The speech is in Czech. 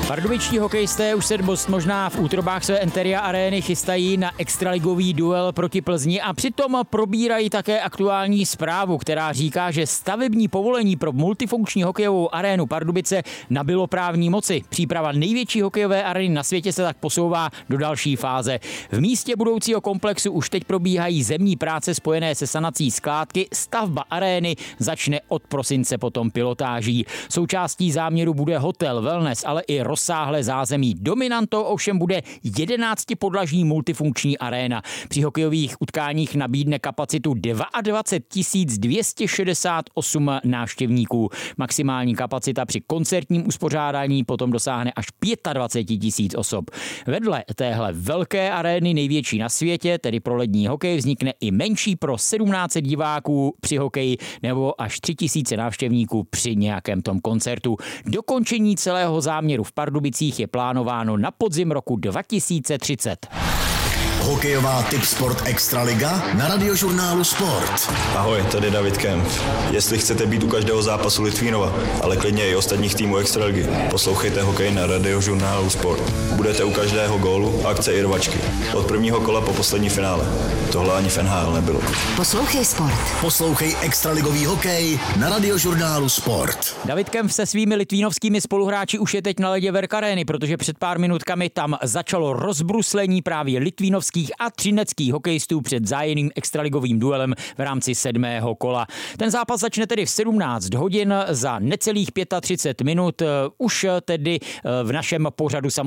Pardubičtí hokejisté už se možná v útrobách své Enteria arény chystají na extraligový duel proti Plzni a přitom probírají také aktuální zprávu, která říká, že stavební povolení pro multifunkční hokejovou arénu Pardubice nabylo právní moci. Příprava největší hokejové arény na světě se tak posouvá do další fáze. V místě budoucího komplexu už teď probíhají zemní práce spojené se sanací skládky. Stavba arény začne od prosince potom pilotáží. Součástí záměru bude hotel, wellness, ale i rozsáhlé zázemí. Dominantou ovšem bude 11podlažní multifunkční aréna. Při hokejových utkáních nabídne kapacitu 22 268 návštěvníků. Maximální kapacita při koncertním uspořádání potom dosáhne až 25 000 osob. Vedle téhle velké arény, největší na světě, tedy pro lední hokej, vznikne i menší pro 1700 diváků při hokeji nebo až 3000 návštěvníků při nějakém tom koncertu. Dokončení celého záměru v Pardubicích je plánováno na podzim roku 2030. Hokejová Tipsport Extraliga na Radiožurnálu Sport. Ahoj, tady David Kempf. Jestli chcete být u každého zápasu Litvínova, ale klidně i ostatních týmů Extraligy, poslouchejte hokej na Radiožurnálu Sport. Budete u každého gólu, akce i rvačky. Od prvního kola po poslední finále. Tohle ani v NHL nebylo. Poslouchej Sport. Poslouchej extraligový hokej na Radiožurnálu Sport. David Kempf se svými litvínovskými spoluhráči už je teď na ledě Verk Arény, protože před pár minutkami tam začalo rozbruslení právě litvínovských a třineckých hokejistů před zájemným extraligovým duelem v rámci 7. kola. Ten zápas začne tedy v 17 hodin za necelých 35 minut. Už tedy v našem pořadu samozřejmě